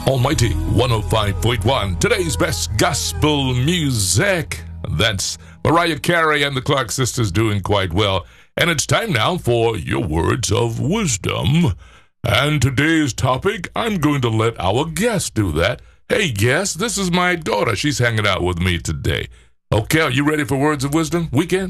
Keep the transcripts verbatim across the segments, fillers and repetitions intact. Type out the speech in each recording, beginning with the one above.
Almighty one oh five point one. Today's best gospel music. That's Mariah Carey and the Clark Sisters doing quite well. And it's time now for your words of wisdom. And today's topic, I'm going to let our guest do that. Hey, guest, this is my daughter. She's hanging out with me today. Okay, are you ready for words of wisdom? Weekend?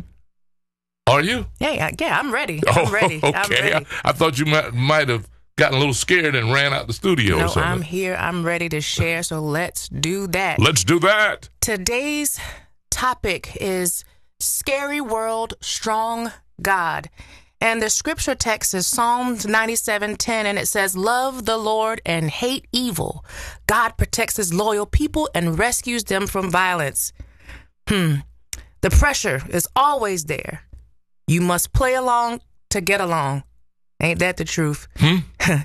Are you? Yeah, yeah, I'm ready. I'm oh, ready. Okay. I'm ready. I, I thought you might, might have gotten a little scared and ran out the studio no, or something. I'm here. I'm ready to share, so let's do that. Let's do that. Today's topic is Scary World, Strong God. And the scripture text is Psalms ninety-seven ten, and it says, "Love the Lord and hate evil. God protects his loyal people and rescues them from violence." Hmm. The pressure is always there. You must play along to get along. Ain't that the truth? Hmm?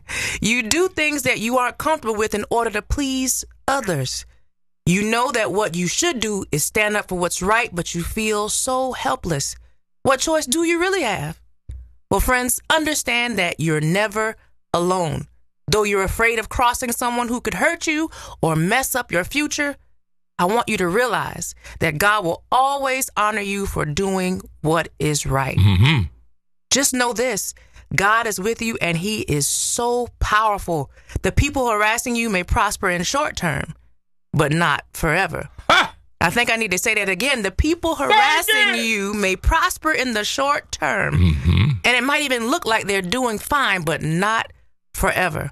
You do things that you aren't comfortable with in order to please others. You know that what you should do is stand up for what's right, but you feel so helpless. What choice do you really have? Well, friends, understand that you're never alone. Though you're afraid of crossing someone who could hurt you or mess up your future, I want you to realize that God will always honor you for doing what is right. Mm-hmm. Just know this. God is with you, and he is so powerful. The people harassing you may prosper in short term, but not forever. Ha! I think I need to say that again. The people harassing you may prosper in the short term, Mm-hmm. and it might even look like they're doing fine, but not forever.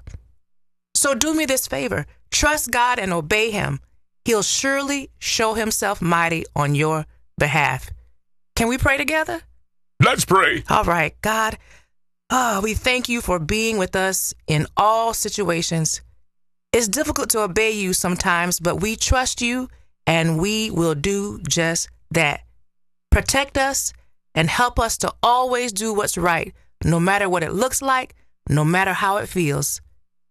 So do me this favor. Trust God and obey him. He'll surely show himself mighty on your behalf. Can we pray together? Let's pray. All right, God. Oh, we thank you for being with us in all situations. It's difficult to obey you sometimes, but we trust you and we will do just that. Protect us and help us to always do what's right, no matter what it looks like, no matter how it feels.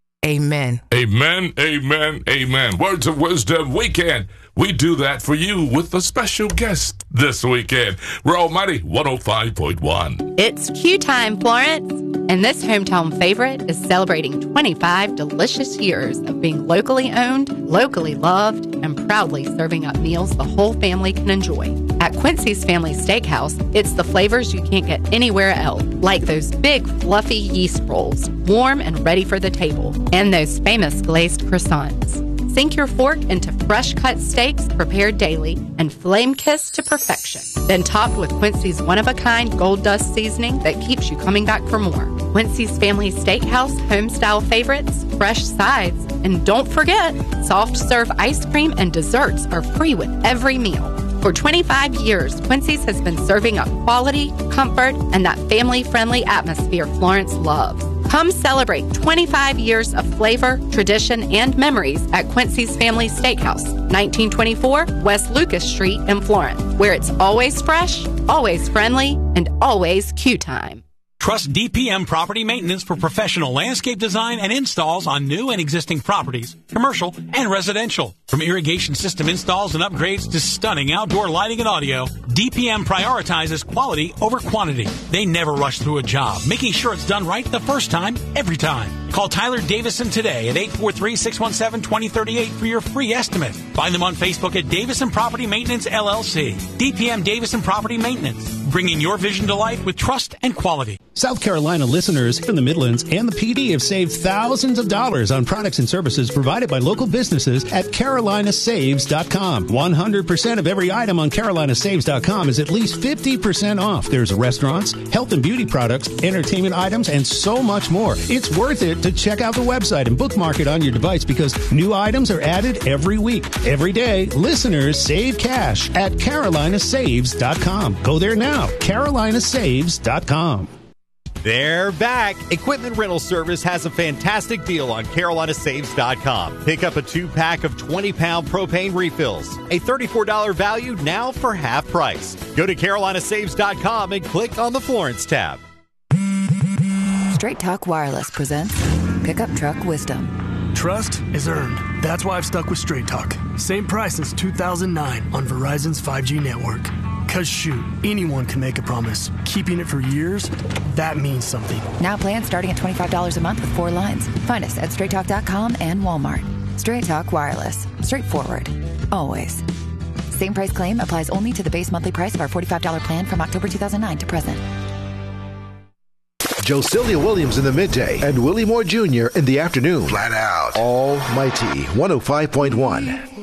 Amen. Amen, amen, amen. Words of Wisdom Weekend. We do that for you with a special guest this weekend. We're Almighty one oh five point one. It's Q time, Florence, and this hometown favorite is celebrating twenty-five delicious years of being locally owned, locally loved, and proudly serving up meals the whole family can enjoy. At Quincy's Family Steakhouse, it's the flavors you can't get anywhere else, like those big fluffy yeast rolls, warm and ready for the table, and those famous glazed croissants. Sink your fork into fresh-cut steaks prepared daily and flame-kissed to perfection. Then topped with Quincy's one-of-a-kind gold dust seasoning that keeps you coming back for more. Quincy's Family Steakhouse home-style favorites, fresh sides, and don't forget, soft-serve ice cream and desserts are free with every meal. For twenty-five years, Quincy's has been serving up quality, comfort, and that family-friendly atmosphere Florence loves. Come celebrate twenty-five years of flavor, tradition, and memories at Quincy's Family Steakhouse, nineteen twenty-four West Lucas Street in Florence, where it's always fresh, always friendly, and always Q time. Trust D P M Property Maintenance for professional landscape design and installs on new and existing properties, commercial and residential. From irrigation system installs and upgrades to stunning outdoor lighting and audio, D P M prioritizes quality over quantity. They never rush through a job, making sure it's done right the first time, every time. Call Tyler Davison today at eight four three, six one seven, two zero three eight for your free estimate. Find them on Facebook at Davison Property Maintenance, L L C. D P M Davison Property Maintenance, bringing your vision to life with trust and quality. South Carolina listeners in the Midlands and the P D have saved thousands of dollars on products and services provided by local businesses at Carolina Saves dot com. one hundred percent of every item on Carolina Saves dot com is at least fifty percent off. There's restaurants, health and beauty products, entertainment items, and so much more. It's worth it to check out the website and bookmark it on your device because new items are added every week. Every day, listeners save cash at Carolina Saves dot com. Go there now, Carolina Saves dot com. They're back. Equipment Rental Service has a fantastic deal on Carolina Saves dot com. Pick up a two-pack of twenty pound propane refills. A thirty-four dollars value now for half price. Go to Carolina Saves dot com and click on the Florence tab. Straight Talk Wireless presents Pickup Truck Wisdom. Trust is earned. That's why I've stuck with Straight Talk. Same price since two thousand nine on Verizon's five G network. Cause shoot, anyone can make a promise. Keeping it for years, that means something. Now plans starting at twenty-five dollars a month with four lines. Find us at straight talk dot com and Walmart. Straight Talk Wireless. Straightforward. Always. Same price claim applies only to the base monthly price of our forty-five dollars plan from October two thousand nine to present. Josilia Williams in the midday and Willie Moore Junior in the afternoon. Flat out. Almighty one oh five point one.